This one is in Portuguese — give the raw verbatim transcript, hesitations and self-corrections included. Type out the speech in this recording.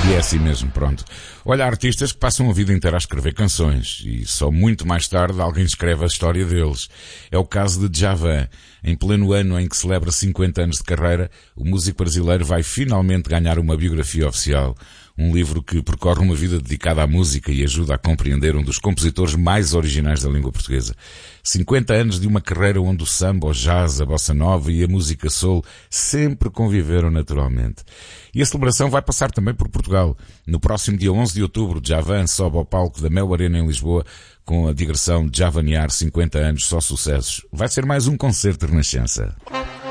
E é assim mesmo, pronto. Olha, há artistas que passam a vida inteira a escrever canções e só muito mais tarde alguém escreve a história deles. É o caso de Djavan. Em pleno ano em que celebra cinquenta anos de carreira, o músico brasileiro vai finalmente ganhar uma biografia oficial. Um livro que percorre uma vida dedicada à música e ajuda a compreender um dos compositores mais originais da língua portuguesa. cinquenta anos de uma carreira onde o samba, o jazz, a bossa nova e a música soul sempre conviveram naturalmente. E a celebração vai passar também por Portugal. No próximo dia onze de outubro, Djavan sobe ao palco da Mel Arena em Lisboa com a digressão Djavanear cinquenta anos, só sucessos. Vai ser mais um concerto de renascença.